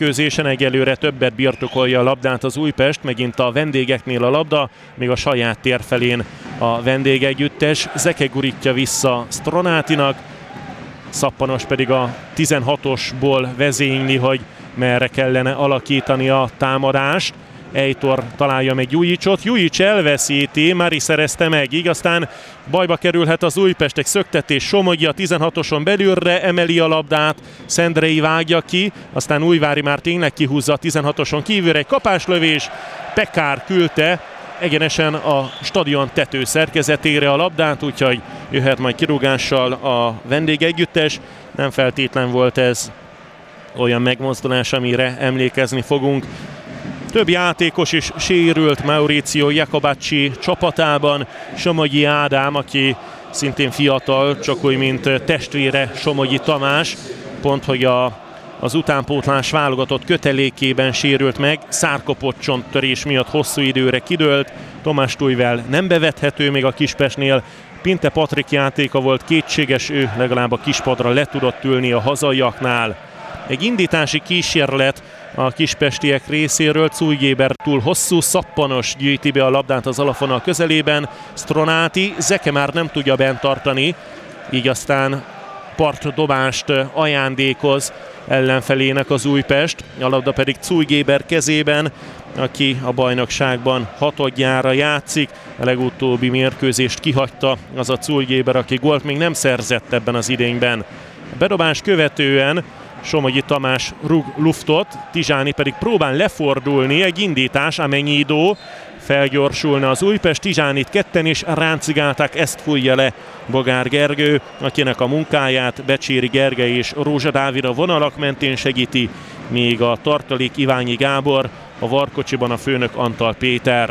mérkőzésen. Egyelőre többet birtokolja a labdát az Újpest, megint a vendégeknél a labda, még a saját tér felén a vendégegyüttes. Zeke gurítja vissza Stronátinak, Szappanos pedig a 16-osból vezényli, hogy merre kellene alakítani a támadást. Eitor találja meg Jujicsot, Jujics elveszíti, Mari szerezte meg, így aztán bajba kerülhet az Újpest, egy szöktetés, Somogyi a 16-oson belülre emeli a labdát, Szendrei vágja ki, aztán Újvári már tényleg kihúzza a 16-oson kívülre, egy kapáslövés, Pekár küldte egyenesen a stadion tető szerkezetére a labdát, úgyhogy jöhet majd kirúgással a vendégegyüttes. Nem feltétlen volt ez olyan megmozdulás, amire emlékezni fogunk. Több játékos is sérült Mauricio Jacobacci csapatában. Somogyi Ádám, aki szintén fiatal, csak úgy, mint testvére Somogyi Tamás, pont hogy az utánpótlás válogatott kötelékében sérült meg, szárkapott csonttörés miatt hosszú időre kidőlt. Tomás Tujvel nem bevethető még a Kispestnél. Pinte Patrik játéka volt kétséges, ő legalább a kispadra le tudott ülni a hazaiaknál. Egy indítási kísérlet a kispestiek részéről, Cújgéber túl hosszú, Szappanos gyűjti be a labdát az alapvonal közelében, Stronáti, Zeke már nem tudja bent tartani, így aztán partdobást ajándékoz ellenfelének az Újpest, a labda pedig Cújgéber kezében, aki a bajnokságban hatodjára játszik, a legutóbbi mérkőzést kihagyta az a Cújgéber, aki gólt még nem szerzett ebben az idényben. A bedobás követően Somogyi Tamás rúg luftot, Tizsáni pedig próbál lefordulni, egy indítás, Amennyidó, felgyorsulna az Újpest, Tizsánit ketten is ráncigálták, ezt fújja le Bogár Gergő, akinek a munkáját Becséri Gergely és Rózsa Dávid a vonalak mentén segíti, míg a tartalék Iványi Gábor, a Varkocsiban a főnök Antal Péter.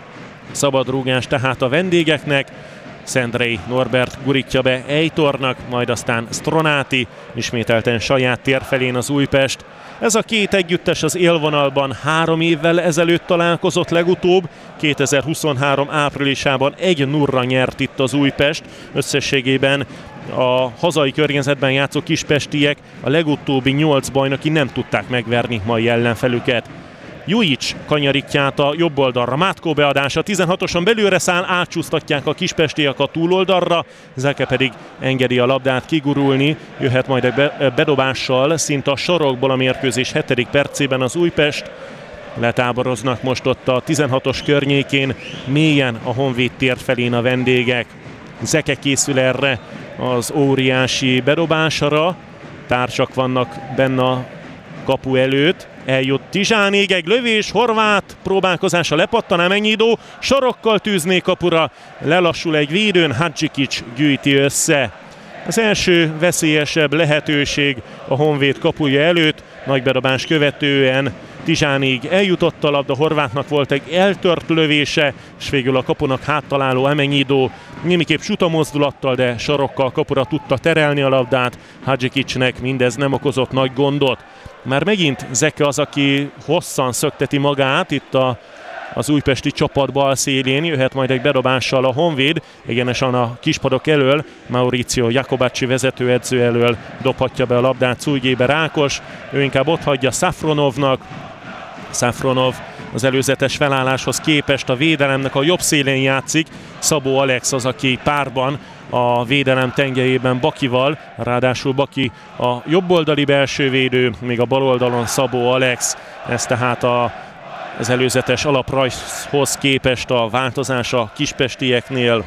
Szabad rúgás tehát a vendégeknek, Szendrei Norbert gurítja be Eitornak, majd aztán Stronáti, ismételten saját tér felén az Újpest. Ez a két együttes az élvonalban 3 évvel ezelőtt találkozott legutóbb, 2023 áprilisában 1-0-ra nyert itt az Újpest. Összességében a hazai környezetben játszó kispestiek a legutóbbi 8 bajnoki nem tudták megverni mai ellenfelüket. Jujics kanyarítja át a jobb oldalra, Mátkó beadása, 16-oson belülre száll, átcsúsztatják a kispestiek a túloldalra, Zeke pedig engedi a labdát kigurulni, jöhet majd egy bedobással szinte a sarokból a mérkőzés 7. percében az Újpest. Letáboroznak most ott a 16-os környékén, mélyen a Honvéd tér felén a vendégek. Zeke készül erre az óriási bedobásra, társak vannak benne a kapu előtt. Eljut Tizsánig, egy lövés, Horváth próbálkozása, lepattan Amennyidó, sarokkal tűzné kapura, lelassul egy védőn, Hadzsikics gyűjti össze. Az első veszélyesebb lehetőség a Honvéd kapuja előtt, nagy bedobás követően Tizsánig eljutott a labda, Horváthnak volt egy eltört lövése, és végül a kapunak háttaláló Amennyidó némiképp suta mozdulattal, de sarokkal kapura tudta terelni a labdát, Hadzsikicsnek mindez nem okozott nagy gondot. Már megint Zeke az, aki hosszan szökteti magát itt az újpesti csapat bal szélén, jöhet majd egy bedobással a Honvéd, egyenesen a kispadok elől, Mauricio Jacobacci vezetőedző elől dobhatja be a labdát Cújgéber Ákos, ő inkább ott hagyja Safronovnak, Safronov az előzetes felálláshoz képest a védelemnek a jobb szélén játszik, Szabó Alex az, aki párban a védelem tengelyében Bakival, ráadásul Baki a jobboldali belsővédő, még a bal oldalon Szabó Alex, ez tehát az előzetes alaprajzhoz képest a változás a kispestieknél.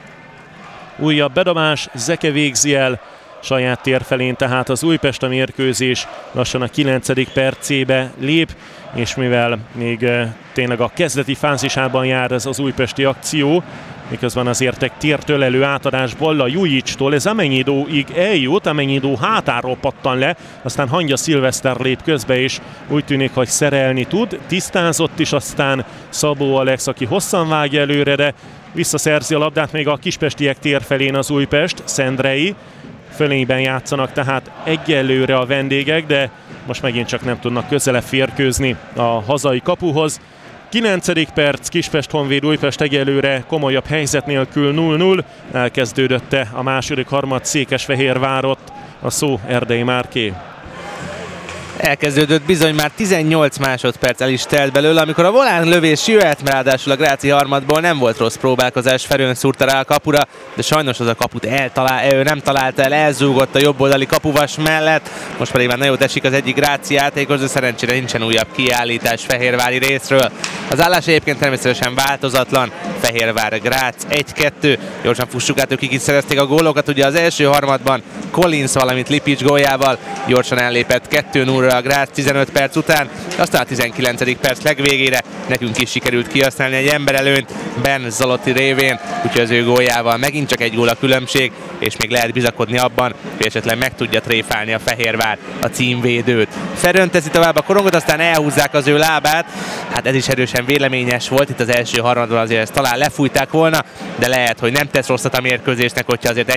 Újabb bedobás, Zeke végzi el, saját tér felén tehát az Újpest, a mérkőzés lassan a 9. percébe lép, és mivel még tényleg a kezdeti fázisában jár ez az újpesti akció, miközben azért egy tértől átadás Balla Jujicstól, ez Amennyidóig eljut, Amennyidó hátáról pattan le, aztán Hangya Szilveszter lép közbe, és úgy tűnik, hogy szerelni tud, tisztázott is, aztán Szabó Alex, aki hosszan vágja előre, de visszaszerzi a labdát még a kispestiek tér felén az Újpest, Szendrei, fölényben játszanak tehát egyelőre a vendégek, de most megint csak nem tudnak közelebb férkőzni a hazai kapuhoz. 9. perc, Kispest-Honvéd Újpest egyelőre komolyabb helyzet nélkül 0-0. Elkezdődötte a második harmad, Székesfehérvárott a szó Erdei Márké. Elkezdődött bizony, már 18 másodperc el is telt belőle, amikor a volán lövés jöhet, mert ráadásul a Gráci harmadból nem volt rossz próbálkozás, Ferőn szúrta rá a kapura, de sajnos az a kaput ő nem találta el, elzúgott a jobboldali kapuvas mellett, most pedig már nagyon esik az egyik Gráci játékos, de szerencsére nincsen újabb kiállítás fehérvári részről. Az állás egyébként természetesen változatlan, Fehérvár Grác 1-2, gyorsan fussuk át, ők így szerezték a gólokat, ugye az első harmadban Collins, valamint Lipics góljával gyorsan ellépett 2-0-ra a Grác 15 perc után, aztán a 19. perc legvégére nekünk is sikerült kihasználni egy emberelőnyt Ben Zalotti révén, úgyhogy az ő góljával megint csak egy gól a különbség, és még lehet bizakodni abban, hogy esetleg meg tudja tréfálni a Fehérvár a címvédőt. Ferőn teszi tovább a korongot, aztán elhúzzák az ő lábát, hát ez is erősen véleményes volt, itt az első harmadban azért ezt talán lefújták volna, de lehet, hogy nem tesz rosszat a mérkőzésnek, hogyha azért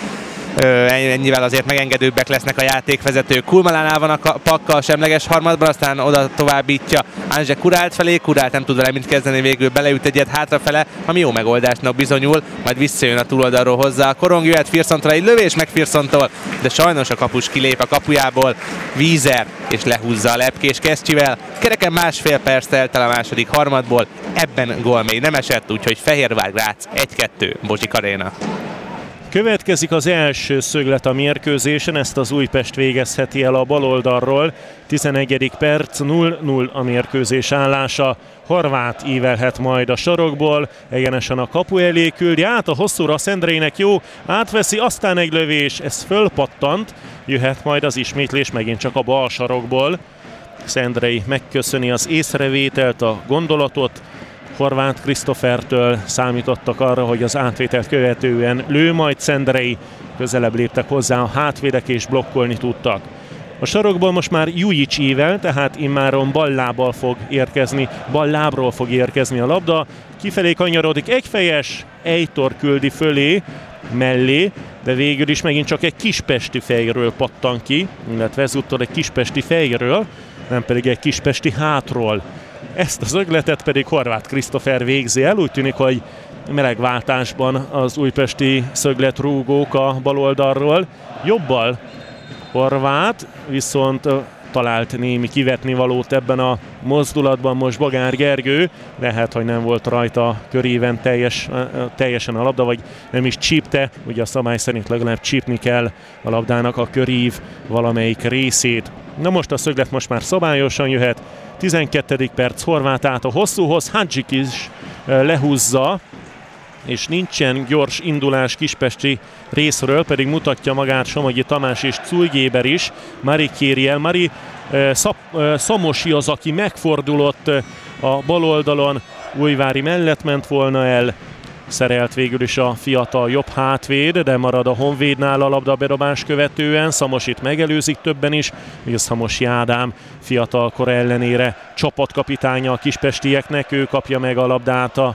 ennyivel azért megengedőbbek lesznek a játékvezetők. Kulmalánál van a pakka a semleges harmadban, aztán oda továbbítja Anzse Kurált felé, Kurált nem tud vele mit kezdeni, végül beleüt egyet hátrafele, ami jó megoldásnak bizonyul, majd visszajön a túloldalról hozzá a korong, jöhet Firsontól egy lövés meg Firsontól, de sajnos a kapus kilép a kapujából, Vízer és lehúzza a lepkés kesztyűvel. Kereken másfél perc telt el a második harmadból, ebben gól még nem esett, úgyhogy Fehérvár Grác 1-2, Bozsik Aréna. Következik az első szöglet a mérkőzésen, ezt az Újpest végezheti el a baloldalról. 11. perc, 0-0 a mérkőzés állása. Horváth ívelhet majd a sarokból, egyenesen a kapu elé küldi át, a hosszúra Szendreinek jó, átveszi, aztán egy lövés, ez fölpattant, jöhet majd az ismétlés megint csak a bal sarokból. Szendrei megköszöni az észrevételt, a gondolatot, Horváth Krisztofertől számítottak arra, hogy az átvételt követően lő, majd Szendrei, közelebb léptek hozzá a hátvédek és blokkolni tudtak. A sarokból most már Jujic ível, tehát immáron bal lábról fog érkezni a labda. Kifelé kanyarodik egyfejes, Eitor küldi fölé, mellé, de végül is megint csak egy kispesti fejről pattan ki, illetve ezúttal egy kispesti fejről, nem pedig egy kispesti hátról. Ezt az ögletet pedig Horváth Krisztofer végzi el, úgy tűnik, hogy melegváltásban az újpesti szögletrúgók a baloldalról. Jobbal Horváth, viszont talált némi kivetnivalót ebben a mozdulatban most Bagár Gergő. Lehet, hogy nem volt rajta köríven teljesen a labda, vagy nem is csípte. Ugye a szabály szerint legalább csípni kell a labdának a körív valamelyik részét. Na most a szöglet most már szabályosan jöhet. 12. perc, Horváth át a hosszúhoz, Hadzsik is lehúzza, és nincsen gyors indulás kispesti részről, pedig mutatja magát Somogyi Tamás és Cújgéber is. Mari kéri el, Szamosi az, aki megfordulott a baloldalon, Újvári mellett ment volna el, szerelt végül is a fiatal jobb hátvéd, de marad a Honvédnál a labda bedobás követően. Szamosit megelőzik többen is, ugye Szamosi Ádám fiatal kora ellenére csapatkapitánya a kispestieknek, ő kapja meg a labdát a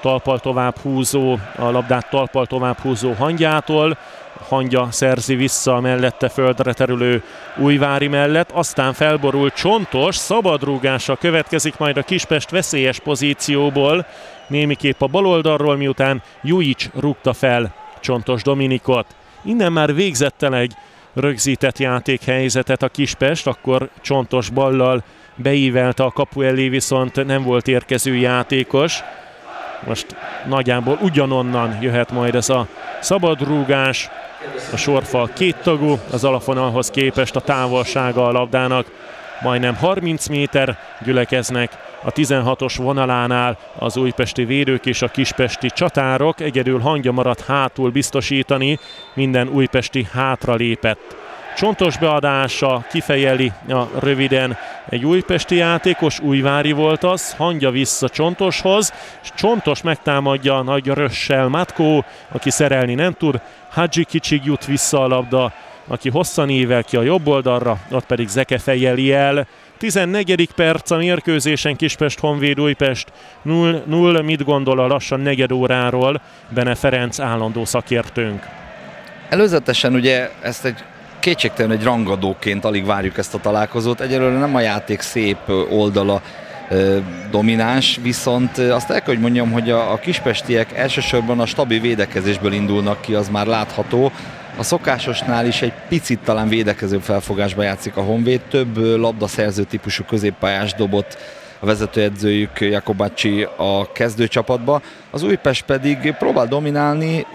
labdát talpal tovább húzó Hangyától. Hangya szerzi vissza a mellette földre terülő Újvári mellett, aztán felborult Csontos, szabadrúgása következik majd a Kispest veszélyes pozícióból, némiképp a baloldalról, miután Jujic rúgta fel Csontos Dominikot. Innen már végzett el egy rögzített játékhelyzetet a Kispest, akkor Csontos ballal beívelte a kapu elé, viszont nem volt érkező játékos. Most nagyjából ugyanonnan jöhet majd ez a szabadrúgás. A sorfal kéttagú, az alapvonalhoz képest a távolsága a labdának majdnem 30 méter, gyülekeznek a 16-os vonalánál az újpesti védők és a kispesti csatárok. Egyedül Hangya maradt hátul biztosítani, minden újpesti hátralépett. Csontos beadása kifejeli a röviden egy újpesti játékos, Újvári volt az, Hangya vissza Csontoshoz, és Csontos megtámadja nagy rössel Matkó, aki szerelni nem tud, Hadzsikicsig jut vissza a labda, aki hosszan ível ki a jobb oldalra, ott pedig Zeke fejeli el. 14. perc a mérkőzésen, Kispest Honvéd Újpest 0-0, mit gondol a lassan negyed óráról Bene Ferenc állandó szakértőnk? Előzetesen ugye ezt kétségtelenül egy rangadóként alig várjuk ezt a találkozót. Egyelőre nem a játék szép oldala domináns, viszont azt el kell, hogy mondjam, hogy a kispestiek elsősorban a stabil védekezésből indulnak ki, az már látható. a szokásosnál is egy picit talán védekező felfogásba játszik a Honvéd, több labdaszerző típusú középpályás dobott a vezetőedzőjük Jakobacsi a kezdőcsapatba. Az Újpest pedig próbál dominálni,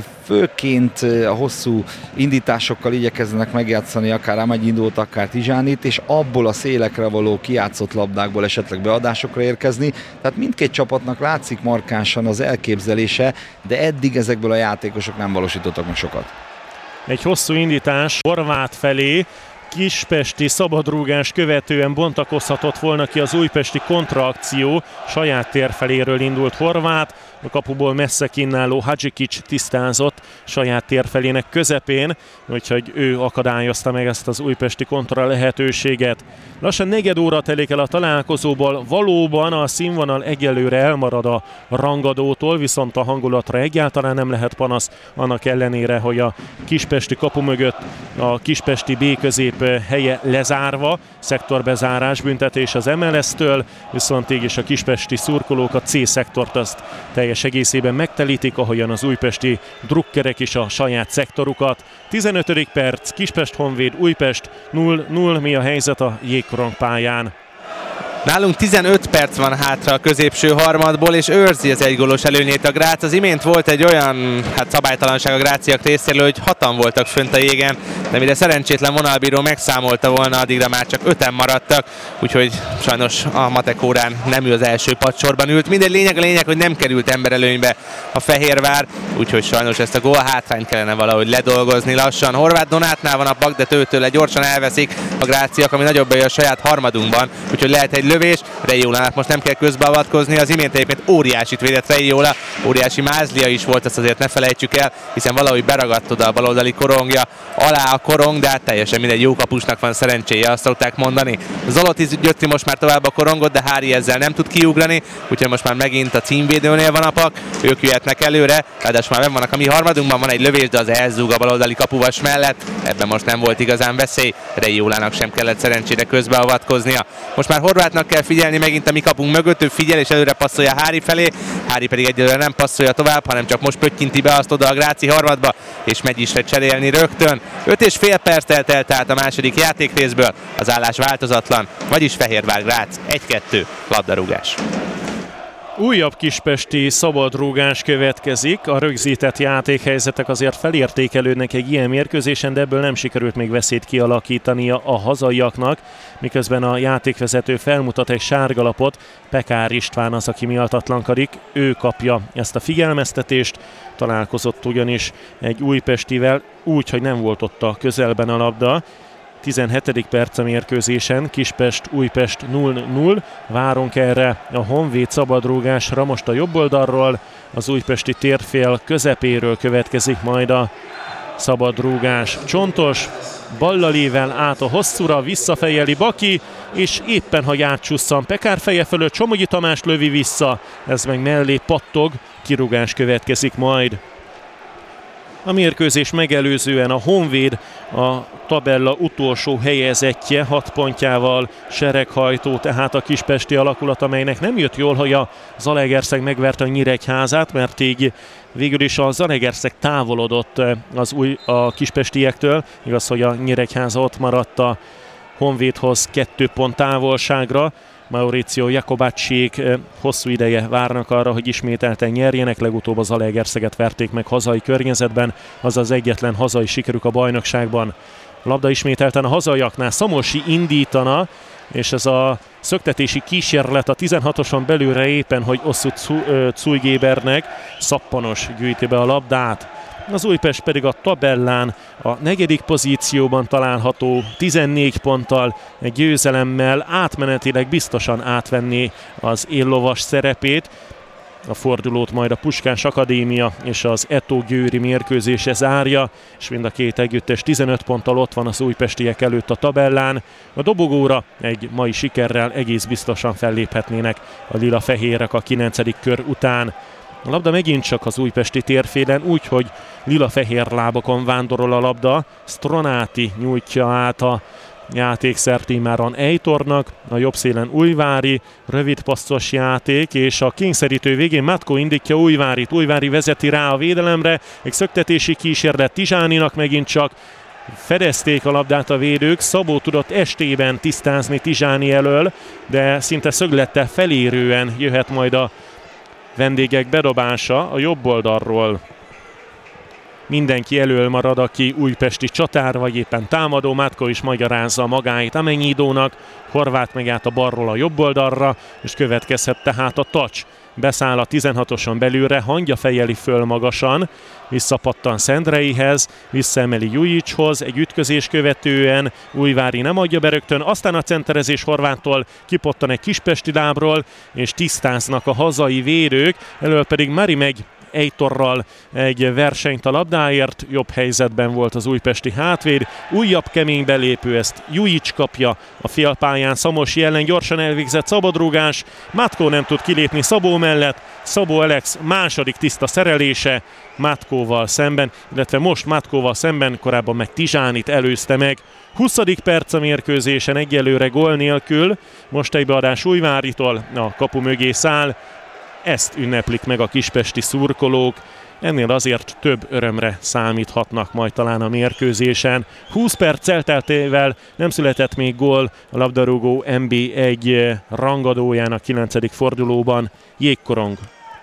főként a hosszú indításokkal igyekeznek megjátszani akár Ahmedinót, akár Tizsánit, és abból a szélekre való kijátszott labdákból esetleg beadásokra érkezni. Tehát mindkét csapatnak látszik markánsan az elképzelése, de eddig ezekből a játékosok nem valósítottak meg sokat. Egy hosszú indítás Horváth felé, kispesti szabadrúgás követően bontakozhatott volna ki az újpesti kontraakció, saját tér feléről indult Horváth, a kapuból messze kínáló Hadzsikics tisztázott saját tér felének közepén, úgyhogy ő akadályozta meg ezt az újpesti kontra lehetőséget. Lassan 4 óra telik el a találkozóból, valóban a színvonal egyelőre elmarad a rangadótól, viszont a hangulatra egyáltalán nem lehet panasz, annak ellenére, hogy a kispesti kapu mögött a kispesti B közép helye lezárva, szektorbezárás büntetés az MLS-től, viszont így is a kispesti szurkolók a C szektort azt teljes egészében megtelítik, ahogyan az újpesti drukkerek is a saját szektorukat. 15. perc, Kispest Honvéd, Újpest 0-0, mi a helyzet a jégkorong pályán? Nálunk 15 perc van hátra a középső harmadból, és őrzi az egygólos előnyét a Grác. Az imént volt egy olyan szabálytalanság a gráciak részéről, hogy 6-an voltak fönt a jégen, de mire szerencsétlen vonalbíró megszámolta volna, addigra már csak 5-en maradtak, úgyhogy sajnos a matek órán nem ő az első padsorban ült. Mindegy, a lényeg, hogy nem került emberelőnybe a Fehérvár, úgyhogy sajnos ezt a gól hátrányt kellene valahogy ledolgozni lassan. Horváth Donátnál van a pak, de tőle gyorsan elveszik a gráciak, ami nagyobb a saját harmadunkban, úgyhogy lehet egy lövés. Reiolának most nem kell közbeavatkozni, az imént egyébként óriásit védett Reiola, óriási mázlia is volt, ezt azért ne felejtsük el, hiszen valahogy beragadt oda a baloldali korongja alá a korong, de hát teljesen mindegy, jó kapusnak van szerencséje, azt szokták mondani. Zolotis gyötri most már tovább a korongot, de Hári ezzel nem tud kiugrani, úgyhogy most már megint a címvédőnél van a pak, ők jöhetnek előre, ráadásul már vannak a mi harmadunkban, van egy lövés, de az elzúg a baloldali kapuvas mellett, ebben most nem volt igazán veszély, Reiolának sem kellett szerencsére közbeavatkoznia. Most már Horváthnak kell figyelni megint a mi kapunk mögött, ő figyel és előre passzolja Hári felé, Hári pedig egyelőre nem passzolja tovább, hanem csak most pöttyinti be azt oda a gráci harmadba, és megy is cserélni rögtön. 5,5 perc telt el tehát a második játékrészből, az állás változatlan, vagyis Fehérvár Grác 1-2 labdarúgás. Újabb kispesti szabadrúgás következik, a rögzített játékhelyzetek azért felértékelődnek egy ilyen mérkőzésen, de ebből nem sikerült még veszélyt kialakítania a hazaiaknak, miközben a játékvezető felmutat egy sárgalapot, Pekár István az, aki miattatlankodik, ő kapja ezt a figyelmeztetést, találkozott ugyanis egy újpestivel úgy, hogy nem volt ott a közelben a labda. 17. perc a mérkőzésen, Kispest-Újpest 0-0, várunk erre a Honvéd szabadrúgásra, most a jobb oldalról, az újpesti térfél közepéről következik majd a szabadrúgás. Csontos, ballalével át a hosszúra, visszafejeli Baki, és éppen ha átcsusszan Pekár feje fölött, Somogyi Tamás lövi vissza, ez meg mellé pattog, kirúgás következik majd. A mérkőzés megelőzően a Honvéd a tabella utolsó helyezettje 6 pontjával, sereghajtó, tehát a kispesti alakulat, amelynek nem jött jól, hogy a Zalaegerszeg megverte a Nyíregyházát, mert így végül is a Zalaegerszeg távolodott a kispestiektől, igaz, hogy a Nyíregyháza ott maradt a Honvédhoz 2 pont távolságra. Mauricio Jakobacsiék hosszú ideje várnak arra, hogy ismételten nyerjenek, legutóbb az Zalaegerszeget verték meg hazai környezetben, az az egyetlen hazai sikerük a bajnokságban. Labda ismételten a hazaiaknál, Szamosi indítana, és ez a szöktetési kísérlet a 16-oson belülre éppen, hogy Osszú Cújgébernek szappanos gyűjti be a labdát. Az Újpest pedig a tabellán a 4. pozícióban található 14 ponttal, egy győzelemmel átmenetileg biztosan átvenni az éllovas szerepét. A fordulót majd a Puskás Akadémia és az Eto Győri mérkőzése zárja, és mind a két együttes 15 ponttal ott van az újpestiek előtt a tabellán. A dobogóra egy mai sikerrel egész biztosan felléphetnének a lila-fehérek a 9. kör után. A labda megint csak az újpesti térfélen, úgyhogy lila-fehér lábakon vándorol a labda. Stronati nyújtja át a játékszert immáron Eitornak, a jobb szélen Újvári, rövid passzos játék, és a kényszerítő végén Matko indítja Újvárit. Újvári vezeti rá a védelemre, egy szöktetési kísérlet Tizsáninak, megint csak fedezték a labdát a védők. Szabó tudott estében tisztázni Tizsáni elől, de szinte szöglettel felérően jöhet majd a vendégek bedobása a jobb oldalról. Mindenki elől marad, aki újpesti csatár, vagy éppen támadó. Matko is magyarázza magáit Amennyidónak, Horváth meg át a balról a jobb oldalra, és következhet tehát a touch. Beszáll a 16-oson belülre, hangja fejeli föl magasan, visszapattan Szendreihez, visszaemeli Jujicshoz, egy ütközés követően Újvári nem adja be rögtön, aztán a centerezés Horváttól, kipottan egy kispesti lábról, és tisztáznak a hazai védők, elől pedig Mari megy Eitorral egy versenyt a labdáért, jobb helyzetben volt az újpesti hátvéd, újabb kemény belépő, ezt Jujics kapja a félpályán, Szamosi ellen gyorsan elvégzett szabadrúgás, Matko nem tud kilépni Szabó mellett, Szabó Alex második tiszta szerelése Matkóval szemben, illetve most Matkóval szemben, korábban meg Tizsánit előzte meg. 20. perc a mérkőzésen, egyelőre gól nélkül, most egybeadás Újváritól, a kapu mögé száll. Ezt ünneplik meg a kispesti szurkolók, ennél azért több örömre számíthatnak majd talán a mérkőzésen. 20 perc elteltével nem született még gól a labdarúgó NB1 rangadójának 9. fordulóban. Jégkorong.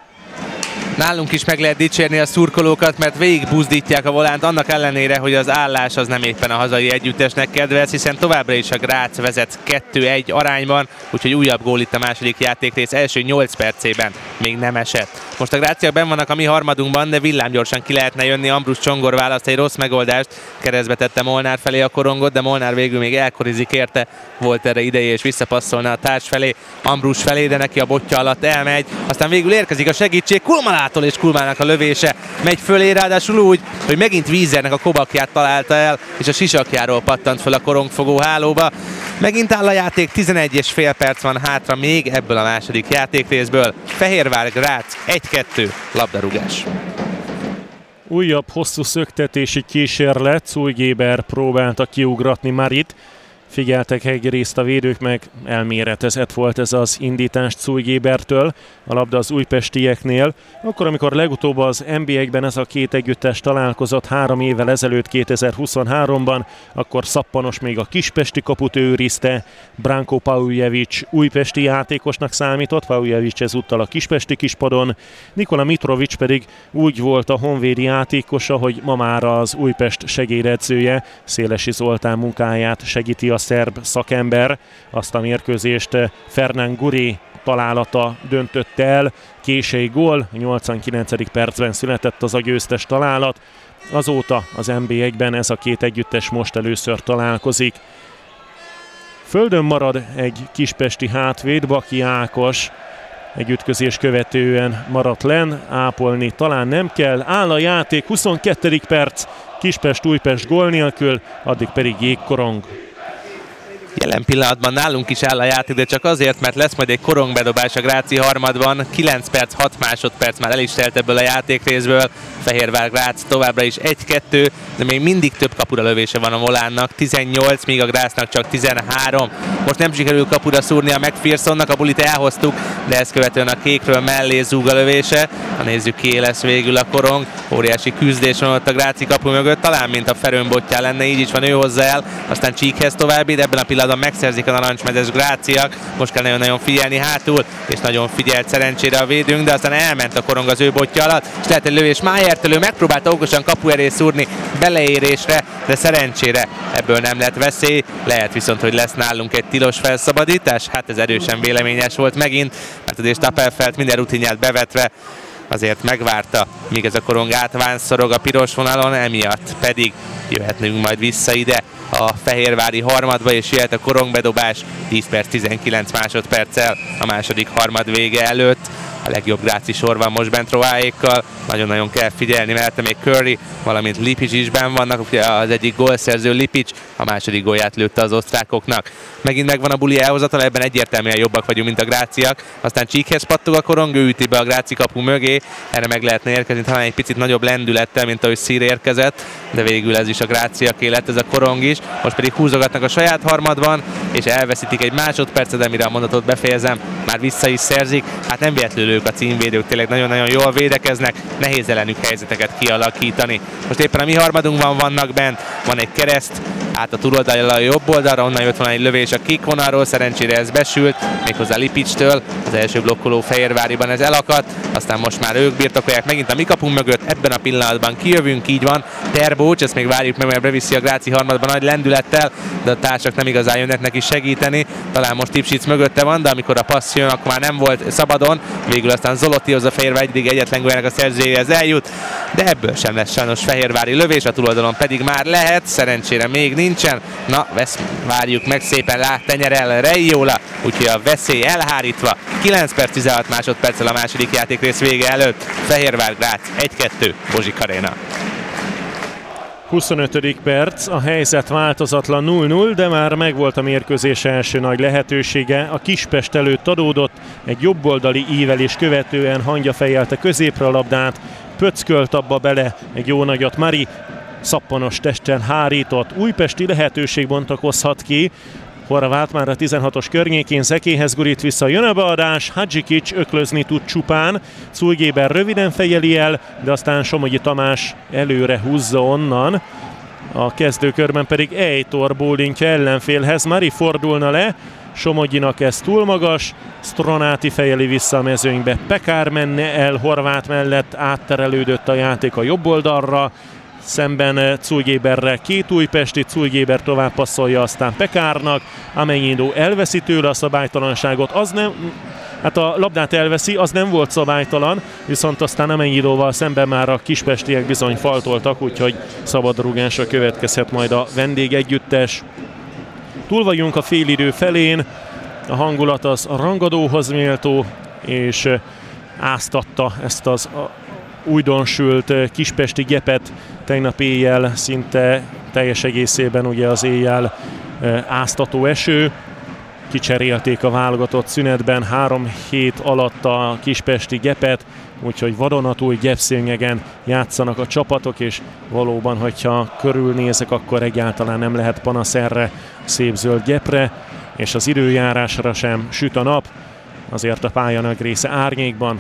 Nálunk is meg lehet dicsérni a szurkolókat, mert végig buzdítják a volánt, annak ellenére, hogy az állás az nem éppen a hazai együttesnek kedvez, hiszen továbbra is a Grác vezet 2-1 arányban, úgyhogy újabb gól itt a második játékrész első 8 percében még nem esett. Most a gráciak benn vannak a mi harmadunkban, de villámgyorsan ki lehetne jönni. Ambrus Csongor választ egy rossz megoldást, keresztbe tette Molnár felé a korongot, de Molnár végül még elkorizik érte, volt erre ideje és visszapasszolna a társ felé, Ambrus felé, de neki a botja alatt elmegy, aztán végül érkezik a segítség Kulmalától, és Kulmának a lövése megy fölé, ráadásul úgy, hogy megint Vízernek a kobakját találta el, és a sisakjáról pattant föl a korongfogó hálóba. Megint áll a játék, 11,5 perc van hátra még ebből a második játékrészből. Fehérvár Grác 1-2 labdarúgás. Újabb hosszú szöktetési kísérlet, Zújgéber próbálta kiugratni Marit. Figyeltek egyrészt a védők, meg elméretezett volt ez az indítást Zújgébertől, a labda az újpestieknél. Akkor, amikor legutóbb az NB1-ben ez a két együttes találkozott 3 évvel ezelőtt, 2023-ban, akkor szappanos még a kispesti kaput őrizte, Branko Paujevic újpesti játékosnak számított, Paujevic ezúttal a kispesti kispadon, Nikola Mitrovic pedig úgy volt a honvédi játékosa, hogy ma már az Újpest segédedzője, Szélesi Zoltán munkáját segíti a szerb szakember. Azt a mérkőzést Fernán Guri találata döntött el, késői gól, 89. percben született az a győztes találat. Azóta az NB1-ben ez a két együttes most először találkozik. Földön marad egy kispesti hátvéd, Baki Ákos, egy ütközés követően maradt len, ápolni talán nem kell, áll a játék, 22. perc, Kispest-Újpest gól nélkül, addig pedig jégkorong. Jelen pillanatban nálunk is áll a játék, de csak azért, mert lesz majd egy korongbedobás a Gráci harmadban. 9 perc, 6 másodperc már el is telt ebből a játékrészből. Fehérvár Grác továbbra is 1-2, de még mindig több kapura lövése van a Volánnak. 18, míg a Grácnak csak 13. Most nem sikerül kapura szúrni a McPhersonnak, a bulit elhoztuk, de ezt követően a kékről mellé zúg a lövése. Ha nézzük, ki lesz végül a korong. Óriási küzdés van ott a Gráci kapu mögött, talán mint a Ferőn botján lenne, így is van, ő hozzá el. Aztán Csíkhez további, de ebben a pillanatban megszerzik a narancsmezes Gráciak. Most kell nagyon-nagyon figyelni hátul, és nagyon figyelt szerencsére a védőnk, de aztán elment a korong az ő botja alatt, és lehet egy lövés Májertől, ő megpróbálta okosan kapu elé szúrni beleérésre, de szerencsére ebből nem lett veszély. Lehet viszont, hogy lesz nálunk egy tilos felszabadítás, hát ez erősen véleményes volt megint, mert azért Stapelfeld minden rutinját bevetve azért megvárta, míg ez a korong átvánszorog a piros vonalon, emiatt pedig jöhetnünk majd vissza ide a fehérvári harmadba, és jöhet a korongbedobás 10 perc 19 másodperccel a második harmad vége előtt. A legjobb gráci sor van most bent Roáékkal, nagyon-nagyon kell figyelni, mert még Curry, valamint Lipic is benn vannak, ugye az egyik gólszerző Lipic, a második gólját lőtte az osztrákoknak. Megint megvan a buli elhozatala, ebben egyértelműen jobbak vagyunk, mint a gráciak. Aztán Csíkhez pattog a korong, ő üti be a gráci kapu mögé, erre meg lehetne érkezni, talán egy picit nagyobb lendülettel, mint ahogy Szír érkezett, de végül ez is a gráciaké lett, ez a korong is. Most pedig húzogatnak a saját harmadban, és elveszítik egy másodpercet, de mire a mondatot befejezem, már vissza is szerzik. Hát nem véletlenül ők a címvédők, tényleg nagyon-nagyon jól védekeznek, nehéz ellenük helyzeteket kialakítani. Most éppen a mi harmadunkban vannak bent, van egy kereszt, át a túloldalról a jobb oldalra, onnan jött volna egy lövés a kick vonalról, szerencsére ez besült, méghozzá Lipicstől, az első blokkoló Fehérváriban ez elakadt, aztán most már ők birtokolják megint a mi kapunk mögött, ebben a pillanatban kijövünk, így van, Terbócs, ezt még várjuk meg, mert beviszi a gráci harmadban nagy lendülettel, de a társak nem igazán jönnek neki segíteni, talán most Lipsic mögötte van, de amikor a passz jön, akkor már nem volt szabadon, végül aztán Zolotihoz a Fehérvár egyetlen góljának a szerzőjéhez eljut, de ebből sem lesz sajnos fehérvári lövés, a túloldalon pedig már lehet, szerencsére még nincsen. Na, várjuk meg szépen, tenyerel Reiola, úgyhogy a veszély elhárítva. 9 perc 16 másodperccel a második játékrész vége előtt. Fehérvár Grác 1-2, Bozsik Aréna. 25. perc, a helyzet változatlan 0-0, de már megvolt a mérkőzés első nagy lehetősége. A Kispest előtt adódott, egy jobboldali ívelés követően Hangya fejelte középre a labdát, pöckölt abba bele egy jó nagyot Mari, szappanos testen hárított. Újpesti lehetőség bontakozhat ki. Horváth már a 16-os környékén Zekéhez gurít vissza, jön a beadás, Hadzsikics öklözni tud csupán, Czulgéber röviden fejeli el, de aztán Somogyi Tamás előre húzza onnan. A kezdőkörben pedig Eitor bólintja ellenfélhez, Mari fordulna le, Somogyinak ez túl magas, Stronáti fejeli vissza a mezőnybe, Pekár menne el Horváth mellett, átterelődött a játék a jobb oldalra, szemben Czulgéberre két újpesti, Czulgéber tovább passzolja aztán Pekárnak, Amennyidó elveszi tőle a szabálytalanságot, az nem, hát a labdát elveszi, az nem volt szabálytalan, viszont aztán Amennyidóval szemben már a kispestiek bizony faltoltak, úgyhogy szabadrúgásra következhet majd a vendégegyüttes. Túl vagyunk a félidő felén, a hangulat az a rangadóhoz méltó, és áztatta ezt az újdonsült kispesti gepet tegnap éjjel, szinte teljes egészében ugye az éjjel áztató eső. Kicserélték a válogatott szünetben 3 hét alatt a kispesti gepet, úgyhogy vadonatúj gepszőnyegen játszanak a csapatok, és valóban, hogyha körülnézek, akkor egyáltalán nem lehet panasz erre a szép zöld gepre, és az időjárásra sem süt a nap. Azért a pálya nagy része árnyékban,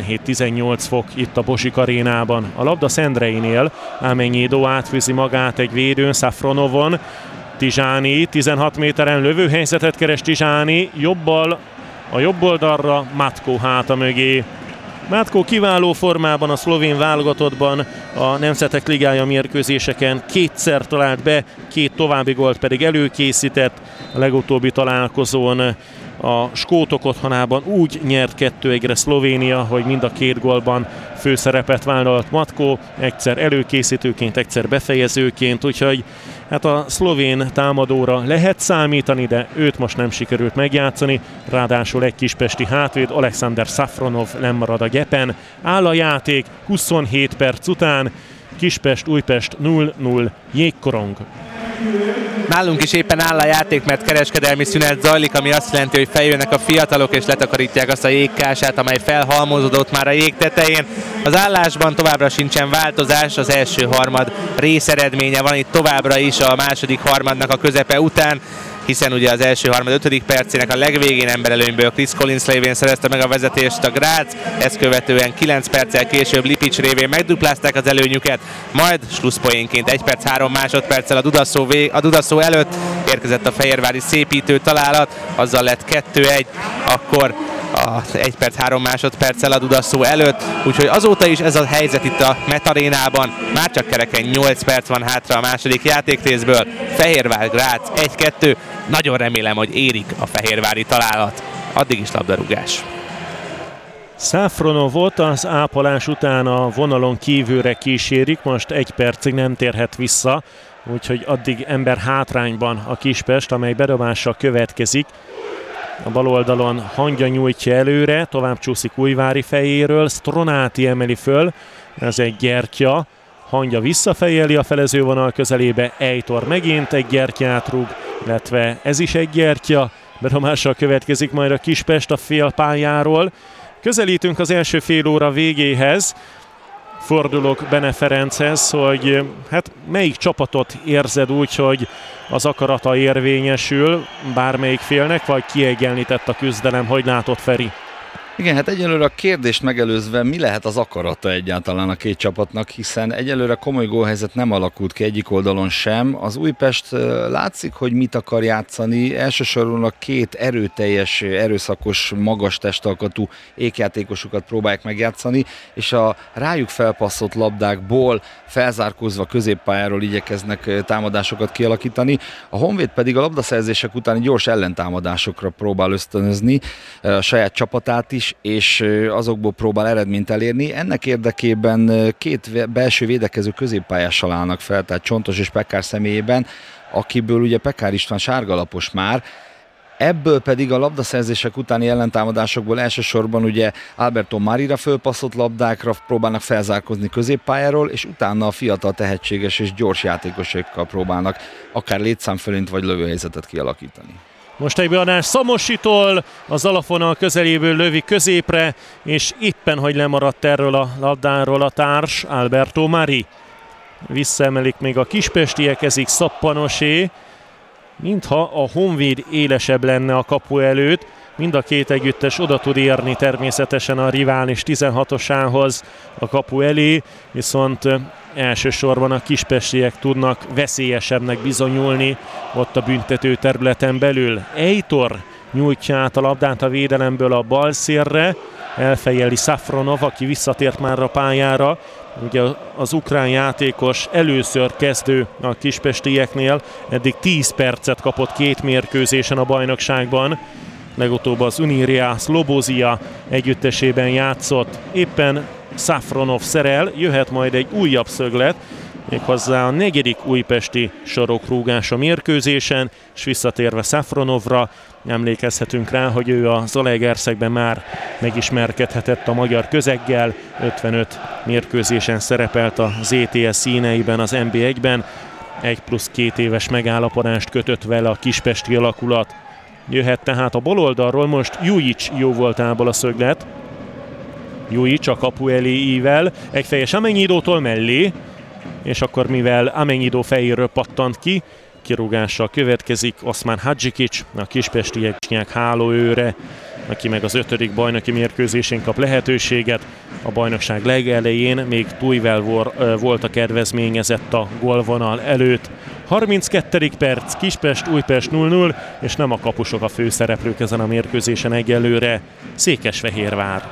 17-18 fok itt a Bozsik Arénában. A labda Szendreinél, Amennyidó átfűzi magát egy védőn, Safronovon, Tizsáni 16 méteren lövőhelyzetet keres Tizsáni, jobbal a jobb oldalra, Matko háta mögé. Matko kiváló formában a szlovén válogatottban, a Nemzetek Ligája mérkőzéseken kétszer talált be, 2 további gólt pedig előkészített. A legutóbbi találkozón a skótok otthonában úgy nyert 2-1-re Szlovénia, hogy mind a 2 gólban főszerepet vállalt Matko, egyszer előkészítőként, egyszer befejezőként, úgyhogy hát a szlovén támadóra lehet számítani, de őt most nem sikerült megjátszani, ráadásul egy kispesti hátvéd, Alexander Safronov lemarad a gepen. Áll a játék 27 perc után, Kispest-Újpest 0-0, jégkorong. Nálunk is éppen áll a játék, mert kereskedelmi szünet zajlik, ami azt jelenti, hogy feljönnek a fiatalok és letakarítják azt a jégkását, amely felhalmozódott már a jég tetején. Az állásban továbbra sincsen változás, az első harmad részeredménye van itt továbbra is a második harmadnak a közepe után, hiszen ugye az első harmad 5. percének a legvégén emberelőnyből Chris Collins révén szerezte meg a vezetést a Grác, ezt követően 9 perccel később Lipic révén megduplázták az előnyüket, majd slusszpoénként 1 perc 3 másodperccel a Dudaszó előtt érkezett a fehérvári szépítő találat, azzal lett 2-1, akkor 1 perc 3 másodperccel a Dudaszó előtt, úgyhogy azóta is ez a helyzet itt a Metarénában, már csak kereken 8 perc van hátra a második játékrészből, Fehérvár Grác 1-2, nagyon remélem, hogy érik a fehérvári találat, addig is labdarúgás. Safronovot az ápolás után a vonalon kívülre kísérik, most 1 percig nem térhet vissza, úgyhogy addig ember hátrányban a Kispest, amely bedobással következik. A bal oldalon Hangya nyújtja előre, tovább csúszik Újvári fejéről, Stronati emeli föl, ez egy gyertya. Hangya visszafejeli a felezővonal közelébe, Eitor megint egy gyertyát rúg, illetve ez is egy gyertya. Bedomással következik majd a Kispest a félpályáról. Közelítünk az első fél óra végéhez. Fordulok Bene Ferenchez, hogy hát melyik csapatot érzed úgy, hogy az akarata érvényesül bármelyik félnek, vagy kiegyenlített a küzdelem, hogy látod, Feri? Igen, hát egyelőre a kérdést megelőzve mi lehet az akarata egyáltalán a két csapatnak, hiszen egyelőre komoly gólhelyzet nem alakult ki egyik oldalon sem. Az Újpest látszik, hogy mit akar játszani, elsősorban a két erőteljes, erőszakos, magas testalkatú ékjátékosukat próbálják megjátszani, és a rájuk felpasszott labdákból felzárkózva középpályáról igyekeznek támadásokat kialakítani. A Honvéd pedig a labdaszerzések utáni gyors ellentámadásokra próbál ösztönözni a saját csapatát is, és azokból próbál eredményt elérni. Ennek érdekében két belső védekező középpályással állnak fel, tehát Csontos és Pekár személyében, akiből ugye Pekár István sárgalapos már. Ebből pedig a labdaszerzések utáni ellentámadásokból elsősorban ugye Alberto Marira fölpasszott labdákra próbálnak felzárkózni középpályáról, és utána a fiatal, tehetséges és gyors játékosokkal próbálnak akár létszám fölint vagy lövőhelyzetet kialakítani. Most egy beadás Szamositól, az alapvonal közeléből lövi középre, és éppen, hogy lemaradt erről a labdáról a társ, Alberto Mari. Visszaemelik még a kispestiek, ezik Szappanosé, mintha a Honvéd élesebb lenne a kapu előtt. Mind a két együttes oda tud érni természetesen a rivális 16-osához a kapu elé, viszont elsősorban a kispestiek tudnak veszélyesebbnek bizonyulni ott a büntető területen belül. Eitor nyújtja át a labdát a védelemből a bal szélre, elfejeli Safronov, aki visszatért már a pályára. Ugye az ukrán játékos először kezdő a kispestieknél, eddig 10 percet kapott 2 mérkőzésen a bajnokságban. Legutóbb az Unirea Slobozia együttesében játszott. Éppen Safronov szerel, jöhet majd egy újabb szöglet, méghozzá a 4. újpesti sarokrúgás a mérkőzésen, és visszatérve Safronovra emlékezhetünk rá, hogy ő a Zalaegerszegben már megismerkedhetett a magyar közeggel, 55 mérkőzésen szerepelt az ETS színeiben, az NB1-ben, 1+2 éves megállapodást kötött vele a kispesti alakulat. Jöhet tehát a baloldalról most Jujic jó voltából a szöglet. Jujic a kapu elé ível, egyfejes Amennyidótól mellé, és akkor mivel Amennyidó fejéről pattant ki, kirúgással következik Oszmán Hadzsikics, a kispestiek hálóőre, aki meg az 5. bajnoki mérkőzésén kap lehetőséget. A bajnokság legelején még Tujvel volt a kedvezményezett a gólvonal előtt. 32. perc, Kispest, Újpest 0-0, és nem a kapusok a főszereplők ezen a mérkőzésen egyelőre. Székesfehérvár.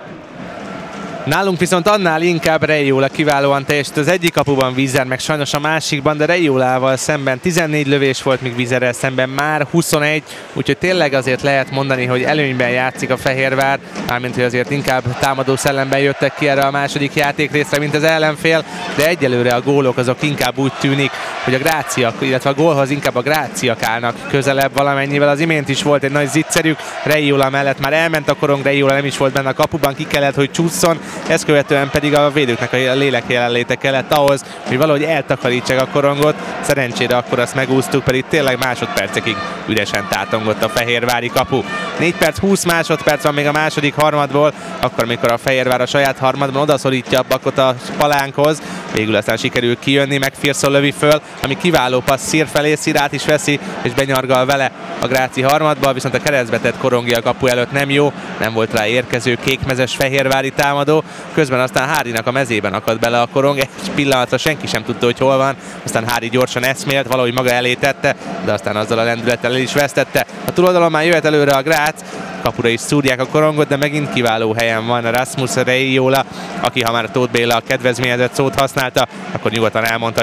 Nálunk viszont annál inkább Reiola kiválóan teljesít az egyik kapuban, Vízer meg sajnos a másikban, de Reiolával szemben 14 lövés volt, míg Vízerrel szemben már 21, úgyhogy tényleg azért lehet mondani, hogy előnyben játszik a Fehérvár, mármint hogy azért inkább támadó szellemben jöttek ki erre a második játékrészre, mint az ellenfél, de egyelőre a gólok azok inkább úgy tűnik, hogy a gráciak, illetve a gólhoz inkább a gráciak állnak közelebb valamennyivel. Az imént is volt egy nagy zicserük, Reiola mellett már elment a korong, Reiola nem is volt benne a kapuban, ki kellett, hogy csúszson. Ezt követően pedig a védőknek a lélek jelenléte kellett ahhoz, hogy valahogy eltakarítsák a korongot. Szerencsére akkor azt megúsztuk, pedig tényleg másodpercekig üresen tátongott a fehérvári kapu. 4 perc, 20 másodperc van még a második harmadból, akkor mikor a Fehérvár a saját harmadban odaszorítja a Bakot a palánkhoz. Végül aztán sikerül kijönni, McPherson lövi föl, ami kiváló passz Szír felé, Szír át is veszi, és benyargal vele a Gráci harmadba, viszont a keresztbe tett korongja a kapu előtt nem jó, nem volt rá érkező kékmezes fehérvári támadó. Közben aztán Hárinak a mezében akadt bele a korong, egy pillanatra senki sem tudta, hogy hol van, aztán Hári gyorsan eszmélt, valahogy maga elé tette, de aztán azzal a lendülettel el is vesztette. A túloldalon már jöhet előre a Grác, kapura is szúrják a korongot, de megint kiváló helyen van a Rasmus Reiola, aki ha már Tóth Béla a kedvezményezett szót használta, akkor nyugodtan elmondhatjuk,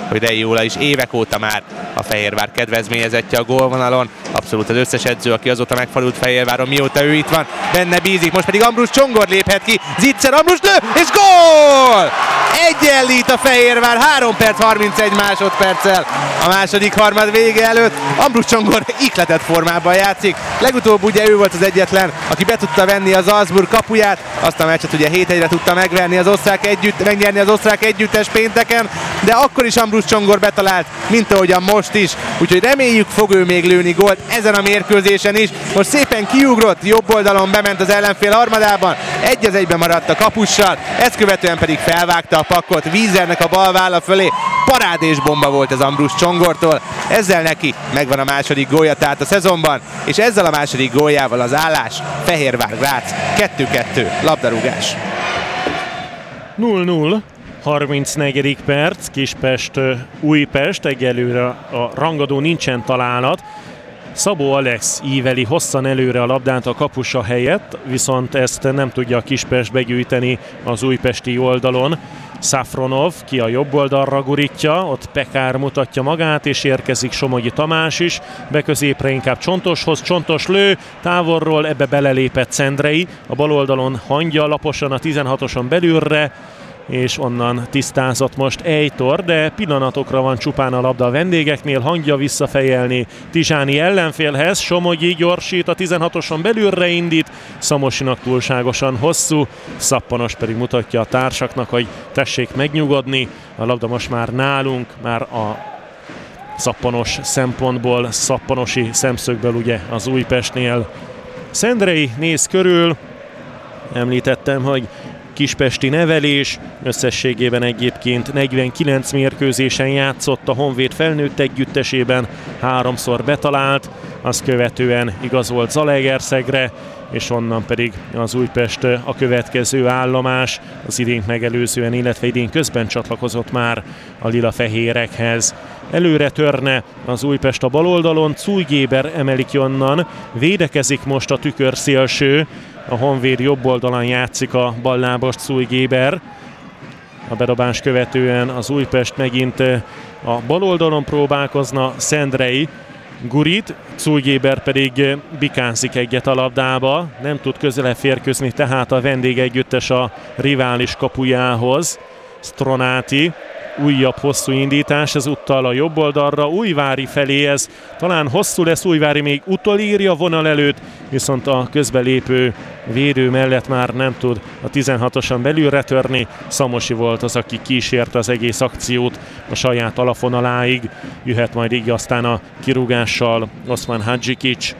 hogy Rei Jóla is évek óta már a Fehérvár kedvezményezettje a gólvonalon. Abszolút az összes edző, aki azóta megfordult Fehérváron, mióta ő itt van, benne bízik. Most pedig Ambrus Csongor léphet ki, Zicser, Ambrus lő, és gól! Egyenlít a Fehérvár 3 perc 31 másodperccel a második harmad vége előtt. Ambrus Csongor ihletett formában játszik. Legutóbb ugye ő volt az egyetlen, aki be tudta venni az Salzburg kapuját. Azt a meccset ugye 7-1-re tudta megnyerni az osztrák együttes pénteken, de akkor is Ambrus Csongor betalált, mint ahogyan most is. Úgyhogy reméljük, fog ő még lőni gólt ezen a mérkőzésen is. Most szépen kiugrott, jobb oldalon bement az ellenfél harmadában, 1-1-ben maradt a kapussal, ezt követően pedig felvágta a pakkot Wiesernek a bal válla fölé. Parádés bomba volt ez Ambrus Csongortól, ezzel neki megvan a második gólja tehát a szezonban, és ezzel a második góljával az állás Fehérvár Grác 2-2 labdarúgás. 0-0, 34. perc, Kispest, Újpest, egyelőre a rangadó nincsen találat. Szabó Alex íveli hosszan előre a labdát a kapusa helyett, viszont ezt nem tudja a Kispest begyűjteni az újpesti oldalon. Safronov ki a jobb oldalra gurítja, ott Pekár mutatja magát, és érkezik Somogyi Tamás is, beközépre inkább Csontoshoz, Csontos lő, távolról ebbe belelépett Szendrei, a bal oldalon Hangya laposan a 16-oson belülre, és onnan tisztázott most Ejtor, de pillanatokra van csupán a labda a vendégeknél. Hangya visszafejelni Tizsáni ellenfélhez, Somogyi gyorsít, a 16-oson belülre indít, Szamosinak túlságosan hosszú, Szappanos pedig mutatja a társaknak, hogy tessék megnyugodni, a labda most már nálunk, már a Szappanos szempontból, szappanosi szemszögből ugye az Újpestnél. Szendrei néz körül, említettem, hogy kispesti nevelés, összességében egyébként 49 mérkőzésen játszott a Honvéd felnőtt együttesében, 3-szor betalált, azt követően igazolt Zalaegerszegre, és onnan pedig az Újpest a következő állomás, az idént megelőzően, illetve idén közben csatlakozott már a lila-fehérekhez. Előre törne az Újpest a bal oldalon, Cújgéber emelik onnan, védekezik most a tükörszélső, a Honvéd jobb oldalon játszik a ballábas Cújgéber. A bedobás követően az Újpest megint a bal oldalon próbálkozna, Szendrei gurít, Cújgéber pedig bikázik egyet a labdába, nem tud közelebb férkőzni tehát a vendégegyüttes a rivális kapujához. Stronati, újabb hosszú indítás, ezúttal a jobb oldalra, Újvári felé, ez talán hosszú lesz, Újvári még utolírja vonal előtt, viszont a közbelépő védő mellett már nem tud a 16-osan belülre törni. Szamosi volt az, aki kísérte az egész akciót a saját alapvonaláig, jöhet majd így aztán a kirúgással Oszmán Hadzsikics.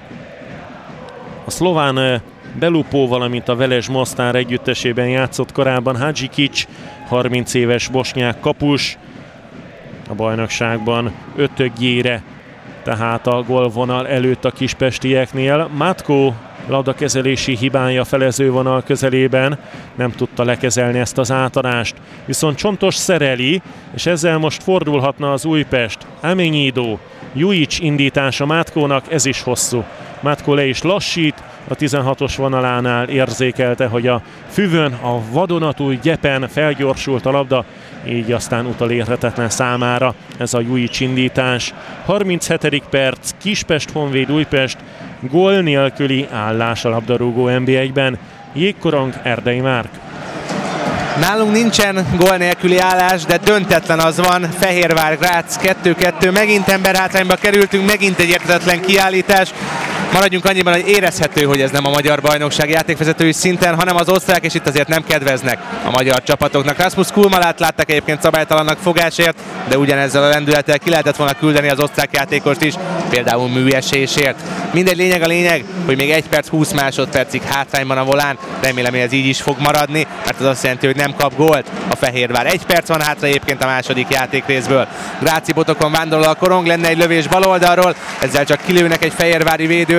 A szlován Belupó, valamint a Veles Mostár együttesében játszott korábban Hadzsikics, 30 éves bosnyák kapus, a bajnokságban ötödjére, tehát a gólvonal előtt a kispestieknél. Matko labdakezelési hibája felezővonal közelében, nem tudta lekezelni ezt az átadást, viszont Csontos szereli, és ezzel most fordulhatna az Újpest. Amenyidó, Jujic indítása Matkónak, ez is hosszú. Matko le is lassít, a 16-os vonalánál érzékelte, hogy a füvön, a vadonatúj gyepen felgyorsult a labda, így aztán utolérhetetlen számára ez a Jujic indítás. 37. perc, Kispest Honvéd Újpest, gól nélküli állás a labdarúgó NB1-ben. Jégkorong, Erdei Márk. Nálunk nincsen gól nélküli állás, de döntetlen az van. Fehérvár Grác 2-2, megint emberhátrányba kerültünk, megint egy érthetetlen kiállítás. Maradjunk annyiban, hogy érezhető, hogy ez nem a magyar bajnokság játékvezetői szinten, hanem az osztrák, és itt azért nem kedveznek a magyar csapatoknak. Rasmus Kulmalát látták egyébként szabálytalannak fogásért, de ugyanezzel a lendülettel ki lehetett volna küldeni az osztrák játékost is, például műesésért. Mindegy, lényeg a lényeg, hogy még 1 perc 20 másodpercig hátrányban a volán, remélem, hogy ez így is fog maradni, mert az azt jelenti, hogy nem kap gólt a Fehérvár. 1 perc van hátra egyébként a második játékrészből. Gráci botokon vándorol a korong, lenne egy lövés bal oldalról, ezzel csak kilőnek egy fehérvári védőt,